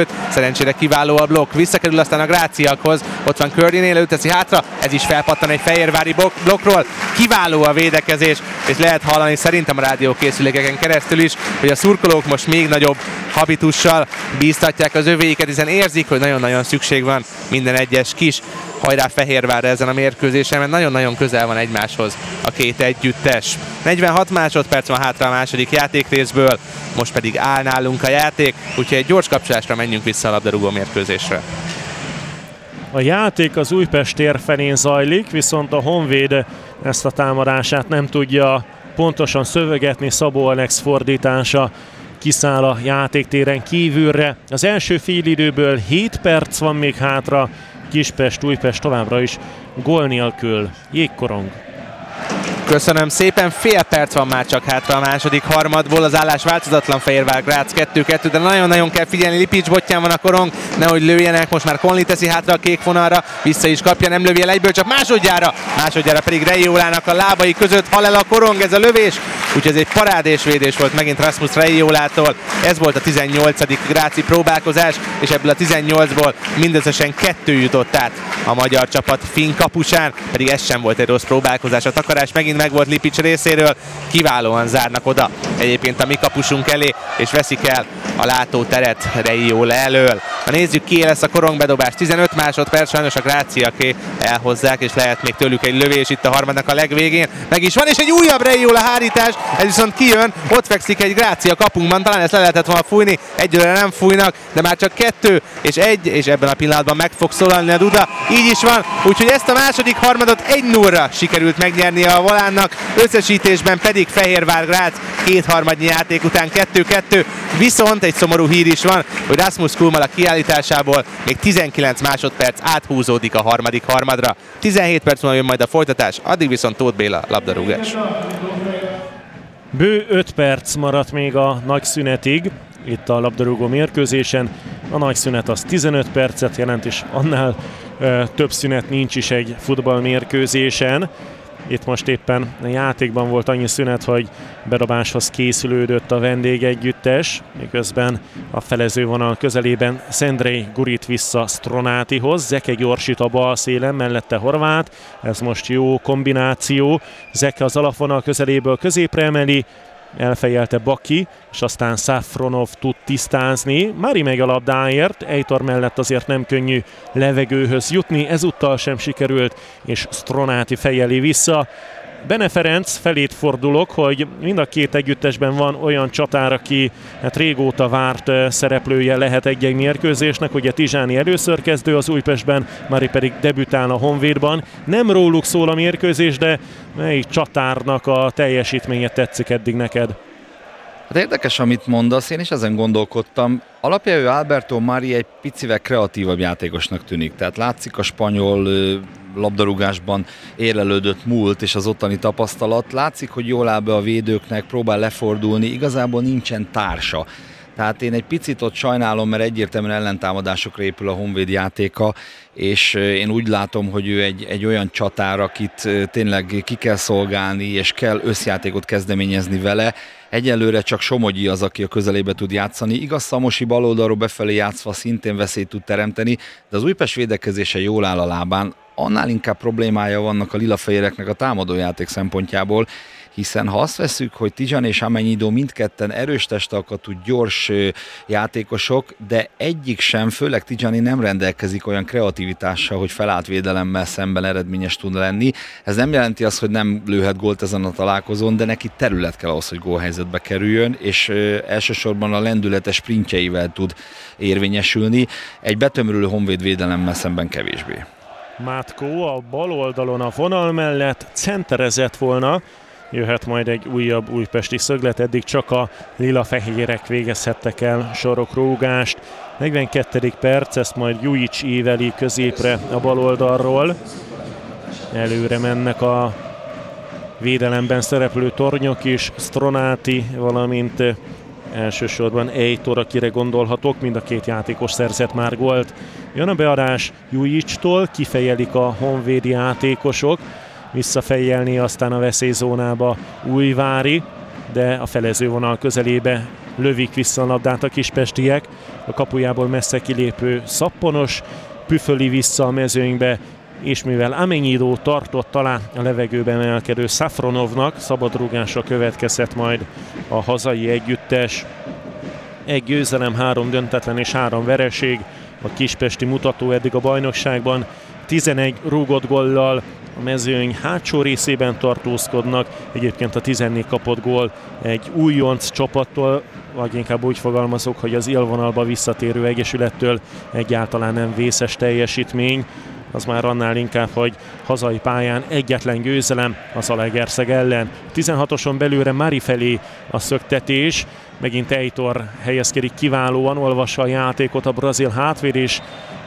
előtt, szerencsére kiváló a blokk, visszakerül aztán a Gráciakhoz, ott van Kördinél, ő teszi hátra, ez is felpattan egy fehérvári blokkról, kiváló a védekezés, és lehet hallani szerintem a rádiókészülékeken keresztül is, hogy a szurkolók most még nagyobb habitussal bíztatják az övéiket, hiszen érzik, hogy nagyon-nagyon szükség van minden egyes kis hajrá Fehérvárra ezen a mérkőzésen, mert nagyon-nagyon közel van egymáshoz a két együttes. 46 másodperc van hátra a második játékrészből, most pedig áll nálunk a játék, úgyhogy egy gyors kapcsolásra menjünk vissza a labdarúgó mérkőzésre. A játék az Újpest tér felén zajlik, viszont a Honvéd ezt a támadását nem tudja pontosan szövegetni, Szabó Alex fordítása kiszáll a játéktéren kívülre. Az első félidőből 7 perc van még hátra, Kispest-Újpest továbbra is gól nélkül. Jégkorong. Köszönöm szépen, fél perc van már csak hátra a második harmadból, az állás változatlan, Fehérvár Grác 2-2, de nagyon-nagyon kell figyelni, Lipics botján van a korong, nehogy lőjenek, most már Conley teszi hátra a kék vonalra, vissza is kapja, nem lövi el egyből, csak másodjára pedig Reiolának a lábai között hal el a korong, ez a lövés, úgyhogy ez egy parádés védés volt megint Rasmus Reiolától, ez volt a 18. gráci próbálkozás, és ebből a 18-ból mindösszesen 2 jutott át a magyar csapat finn kapusán, pedig ez sem volt egy rossz próbálkozás, a takarás megint meg volt Lipics részéről, kiválóan zárnak oda egyébként a mi kapusunk elé, és veszik el a látóteret Reiola elől. Ha nézzük, ki lesz a korongbedobás, 15 másodperc, sajnos a Gráciaké elhozzák, és lehet még tőlük egy lövés itt a harmadnak a legvégén. Meg is van, és egy újabb Reiola hárítás, ez viszont kijön, ott fekszik egy Grácia kapunkban, talán ezt le lehetett volna fújni, egyelőre nem fújnak, de már csak 2 és 1, és ebben a pillanatban meg fog szólalni a Duda, így is van, úgyhogy ezt a második harmadot 1-0-ra sikerült megnyernie a Volánnak, összesítésben pedig Fehérvár Grác kétharmadnyi játék után 2-2, viszont egy szomorú hír is van, hogy Rasmus Kulmal a kiállításából még 19 másodperc áthúzódik a harmadik harmadra. 17 perc múlva jön majd a folytatás, addig viszont Tóth Béla labdarúgás. Bő 5 perc maradt még a nagy szünetig, itt a labdarúgó mérkőzésen. A nagy szünet az 15 percet jelent, és annál több szünet nincs is egy futballmérkőzésen. Itt most éppen a játékban volt annyi szünet, hogy bedobáshoz készülődött a vendégegyüttes, miközben a felezővonal közelében Szendrei gurít vissza Stronátihoz, Zeke gyorsít a bal szélen, mellette Horváth, ez most jó kombináció, Zeke az alapvonal közeléből középre emeli, elfejelte Baki, és aztán Safronov tud tisztázni. Mari megy a labdáért, Eitor mellett azért nem könnyű levegőhöz jutni, ezúttal sem sikerült, és Stronáti fejeli vissza. Bene Ferenc felét fordulok, hogy mind a két együttesben van olyan csatár, aki régóta várt szereplője lehet egy-egy mérkőzésnek. Ugye Tizsáni először kezdő az Újpestben, Mari pedig debütál a Honvédban. Nem róluk szól a mérkőzés, de melyik csatárnak a teljesítménye tetszik eddig neked? Hát érdekes, amit mondasz, én is ezen gondolkodtam. Alapjául Alberto Mari egy picivel kreatívabb játékosnak tűnik, tehát látszik a spanyol labdarúgásban érlelődött múlt és az ottani tapasztalat. Látszik, hogy jól áll be a védőknek, próbál lefordulni, igazából nincsen társa. Tehát én egy picit ott sajnálom, mert egyértelműen ellentámadásokra épül a Honvéd játéka, és én úgy látom, hogy ő egy olyan csatár, akit tényleg ki kell szolgálni, és kell összjátékot kezdeményezni vele. Egyelőre csak Somogyi az, aki a közelébe tud játszani. Igaz, Szamosi baloldalról befelé játszva szintén veszélyt tud teremteni, de az Újpest védekezése jól áll a lábán. Annál inkább problémája vannak a lilafehéreknek a támadójáték szempontjából, hiszen ha azt veszük, hogy Tizsán és Amenyido mindketten erős testalkatú, gyors játékosok, de egyik sem, főleg Tizsáni nem rendelkezik olyan kreativitással, hogy felállt védelemmel szemben eredményes tud lenni. Ez nem jelenti azt, hogy nem lőhet gólt ezen a találkozón, de neki terület kell ahhoz, hogy gólhelyzetbe kerüljön, és elsősorban a lendületes sprintjeivel tud érvényesülni. Egy betömörülő Honvéd védelemmel szemben kevésbé. Mátkó a bal oldalon a vonal mellett centerezett volna, jöhet majd egy újabb újpesti szöglet, eddig csak a lila-fehérek végezhettek el sorokrógást. 42. perc, ezt majd Jujic éveli középre a bal oldalról. Előre mennek a védelemben szereplő tornyok is, Stronáti, valamint elsősorban Eitor, akire gondolhatok, mind a két játékos szerzett már gólt. Jön a beadás Jujictól, kifejelik a honvédi játékosok, visszafejelni aztán a veszélyzónába Újvári, de a felezővonal közelébe lövik vissza a labdát a kispestiek. A kapujából messze kilépő Szappanos püföli vissza a mezőnybe, és mivel Amennyidó tartott talán a levegőbe emelkedő Safronovnak, szabadrúgásra következett majd a hazai együttes. Egy győzelem, 3 döntetlen és 3 vereség a kispesti mutató eddig a bajnokságban. 11 rúgott góllal a mezőny hátsó részében tartózkodnak. Egyébként a 14 kapott gól egy újonc csapattól, vagy inkább úgy fogalmazok, hogy az élvonalba visszatérő egyesülettől egyáltalán nem vészes teljesítmény. Az már annál inkább, hogy hazai pályán egyetlen győzelem a Zalaegerszeg ellen. 16-oson belőle Mari felé a szöktetés. Megint Eitor helyezkedik kiválóan, olvassa a játékot a brazil hátvéd, és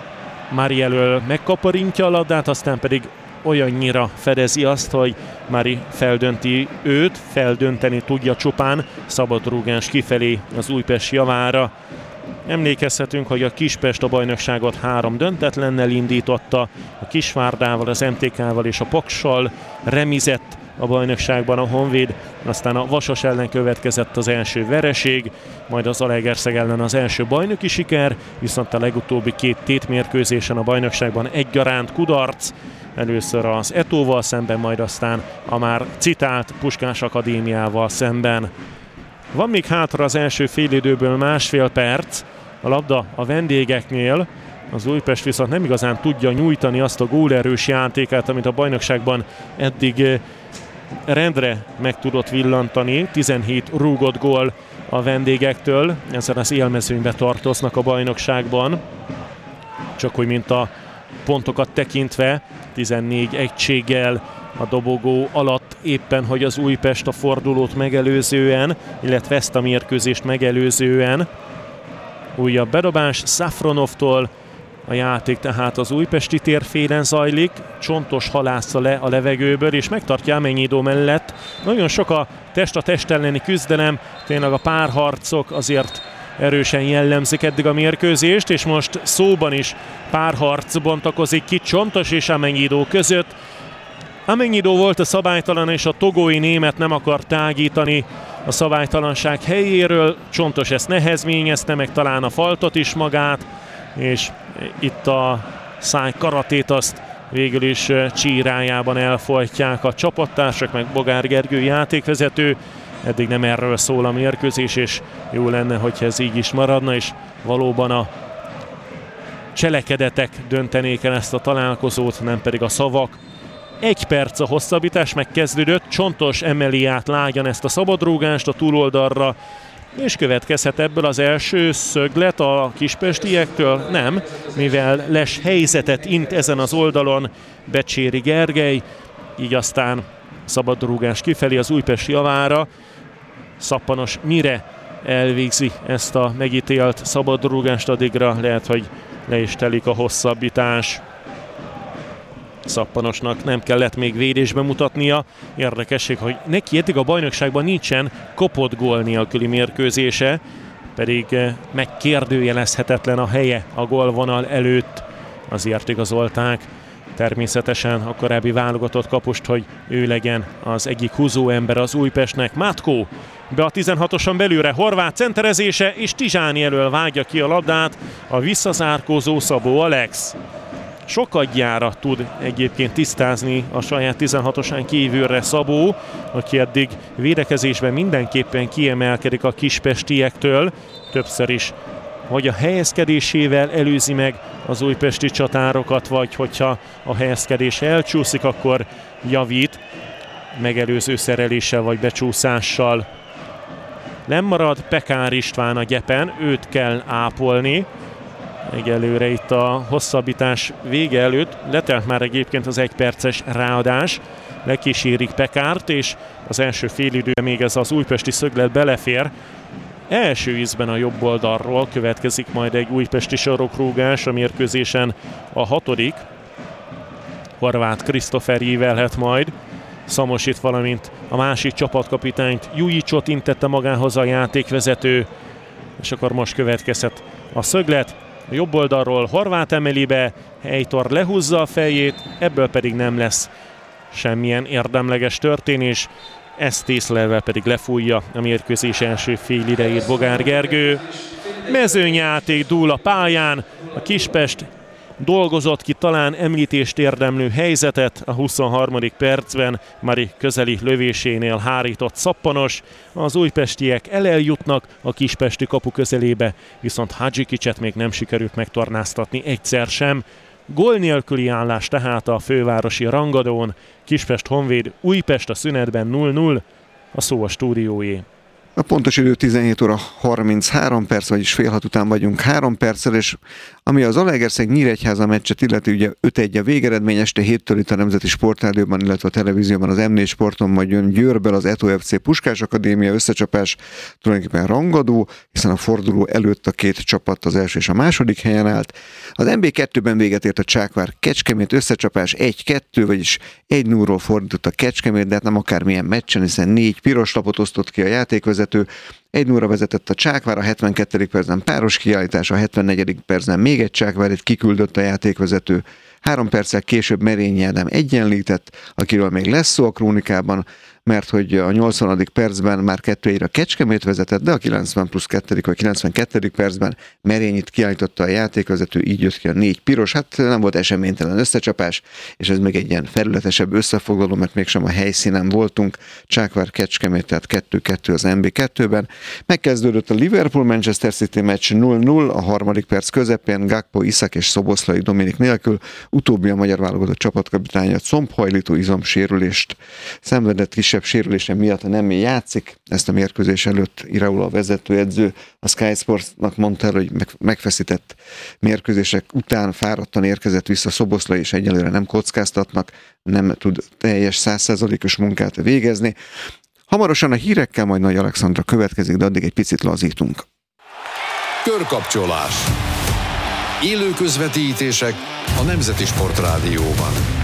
Mari elől megkaparintja a labdát, aztán pedig olyannyira fedezi azt, hogy Mari feldönti őt, feldönteni tudja csupán, szabadrúgás kifelé az Újpest javára. Emlékezhetünk, hogy a Kispest a bajnokságot 3 döntetlennel indította, a Kisvárdával, az MTK-val és a Paksal remizett a bajnokságban a Honvéd, aztán a Vasas ellen következett az első vereség, majd az Zalaegerszeg ellen az első bajnoki siker, viszont a legutóbbi 2 tétmérkőzésen a bajnokságban egyaránt kudarc, először az Etóval szemben, majd aztán a már citált Puskás Akadémiával szemben. Van még hátra az első félidőből 1,5 perc, a labda a vendégeknél, az Újpest viszont nem igazán tudja nyújtani azt a gólerős játékát, amit a bajnokságban eddig rendre meg tudott villantani. 17 rúgott gól a vendégektől, ezen az élmezőnybe tartoznak a bajnokságban. Csak úgy, mint a pontokat tekintve, 14 egységgel a dobogó alatt éppen, hogy az Újpest a fordulót megelőzően, illetve ezt a mérkőzést megelőzően. Újabb bedobás Safronovtól, a játék tehát az újpesti térfélen zajlik, Csontos halásza le a levegőből, és megtartja Amennyidó mellett. Nagyon sok a test elleni küzdelem, tényleg a párharcok azért erősen jellemzik eddig a mérkőzést, és most szóban is párharc bontakozik ki Csontos és Amennyidó között. Amennyidó volt a szabálytalan, és a togói német nem akar tágítani a szabálytalanság helyéről. Csontos ezt nehezményezte, meg talán a faltot is magát, és itt a szájkaratét azt végül is csírájában elfolytják a csapattársak, meg Bogár Gergő játékvezető. Eddig nem erről szól a mérkőzés, és jó lenne, hogyha ez így is maradna, és valóban a cselekedetek döntenék el ezt a találkozót, nem pedig a szavak. 1 perc a hosszabbítás, megkezdődött, Csontos emeli át lágyan ezt a szabadrúgást a túloldalra, és következhet ebből az első szöglet a kispestiektől? Nem, mivel les helyzetet int ezen az oldalon Becséri Gergely, így aztán szabadrúgás kifelé az Újpest javára. Szappanos mire elvégzi ezt a megítélt szabadrúgást, addigra lehet, hogy le is telik a hosszabbítás. Szappanosnak nem kellett még védésbe mutatnia. Érdekesség, hogy neki eddig a bajnokságban nincsen kopott gól nélküli mérkőzése, pedig megkérdőjelezhetetlen a helye a gólvonal előtt. Azért igazolták természetesen a korábbi válogatott kapust, hogy ő legyen az egyik húzóember az Újpestnek. Mátkó be a 16-oson belülre, Horváth centerezése, és Tizsáni elől vágja ki a labdát a visszazárkózó Szabó Alex. Sokadjára tud egyébként tisztázni a saját 16-osán kívülre Szabó, aki eddig védekezésben mindenképpen kiemelkedik a kispestiektől. Többször is vagy a helyezkedésével előzi meg az újpesti csatárokat, vagy hogyha a helyezkedés elcsúszik, akkor javít megelőző szereléssel vagy becsúszással. Nem marad Pekár István a gyepen, őt kell ápolni. Egyelőre itt a hosszabbítás vége előtt letelt már egyébként az 1 perces ráadás. Lekísérik Pekárt, és az első félidőben még ez az újpesti szöglet belefér. Első ízben a jobb oldalról következik majd egy újpesti sarokrúgás, a mérkőzésen a 6. Horváth Krisztofer ívelhet majd. Szamosit, valamint a másik csapatkapitányt, Jujicsot intette magához a játékvezető, és akkor most következhet a szöglet. A jobb oldalról Horváth emeli be, Eitor lehúzza a fejét, ebből pedig nem lesz semmilyen érdemleges történés. ezt észlelve pedig lefújja a mérkőzés első fél idejét Bogár Gergő. Mezőnyjáték dúl a pályán, a Kispest dolgozott ki talán említést érdemlő helyzetet a 23. percben, Mari közeli lövésénél hárított Szappanos. Az újpestiek eljutnak a kispesti kapu közelébe, viszont Hadzsikicset még nem sikerült megtornáztatni egyszer sem. Gól nélküli állás tehát a fővárosi rangadón. Kispest Honvéd Újpest a szünetben 0-0, a szó a stúdióé. A pontos idő 17 óra 33 perc, vagyis fél 6 után vagyunk 3 perccel, és ami az Zalaegerszeg-Nyíregyháza meccset illeti, ugye 5-1 a végeredmény, este 7-től itt a Nemzeti Sportrádióban, illetve a televízióban az M4 Sporton majd jön Győrből az Eto FC Puskás Akadémia összecsapás, tulajdonképpen rangadó, hiszen a forduló előtt a két csapat az első és a második helyen állt. Az MB2-ben véget ért a Csákvár Kecskemét összecsapás 1-2, vagyis 1-0-ról fordított a Kecskemét, de hát nem akármilyen meccsen, hiszen 4 piros lapot osztott ki a játékvezető. 1-0-ra vezetett a Csákvár, a 72. percben páros kiállítás, a 74. percben még egy Csákvárit kiküldött a játékvezető. 3 perccel később Merényi Ádám egyenlített, akiről még lesz szó a krónikában, mert hogy a 80. percben már 2-1-re Kecskemét vezetett, de a 92. percben Merényit kiállította a játékvezető, így jött ki a 4 piros. Hát nem volt eseménytelen összecsapás, és ez még egy ilyen felületesebb összefoglaló, mert mégsem a helyszínen voltunk. Csákvár Kecskemét, tehát 2-2 az MB2-ben. Megkezdődött a Liverpool-Manchester City meccs 0-0, a 3. perc közepén Gakpo, Iszak és Szoboszlai Dominik nélkül, utóbbi a magyar válogatott csapatkapitánya combhajlító izomsérülést szenvedett, kisebb sérülése miatt nem játszik. Ezt a mérkőzés előtt Iraola vezetőedző a Sky Sportsnak mondta el, hogy megfeszített mérkőzések után fáradtan érkezett vissza Szoboszlai, és egyelőre nem kockáztatnak, nem tud teljes 100%-os munkát végezni. Hamarosan a hírekkel majd Nagy Alexandra következik, de addig egy picit lazítunk. Körkapcsolás. Élő közvetítések a Nemzeti Sportrádióban.